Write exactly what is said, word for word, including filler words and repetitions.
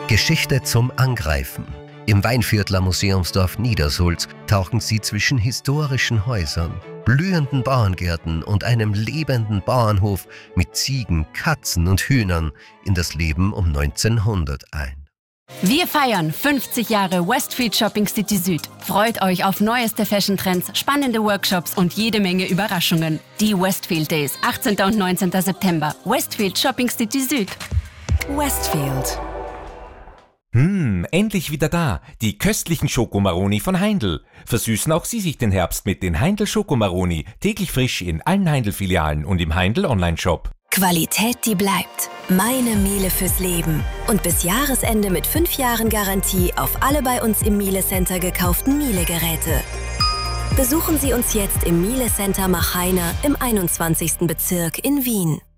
Geschichte zum Angreifen. Im Weinviertler Museumsdorf Niedersulz tauchen Sie zwischen historischen Häusern, blühenden Bauerngärten und einem lebenden Bauernhof mit Ziegen, Katzen und Hühnern in das Leben um neunzehnhundert ein. Wir feiern fünfzig Jahre Westfield Shopping City Süd. Freut euch auf neueste Fashion-Trends, spannende Workshops und jede Menge Überraschungen. Die Westfield Days, achtzehnten und neunzehnten September. Westfield Shopping City Süd. Westfield. Hm, endlich wieder da. Die köstlichen Schokomaroni von Heindl. Versüßen auch Sie sich den Herbst mit den Heindl Schokomaroni. Täglich frisch in allen Heindl-Filialen und im Heindl Online-Shop. Qualität, die bleibt. Meine Miele fürs Leben. Und bis Jahresende mit fünf Jahren Garantie auf alle bei uns im Miele Center gekauften Miele-Geräte. Besuchen Sie uns jetzt im Miele Center Machheiner im einundzwanzigsten Bezirk in Wien.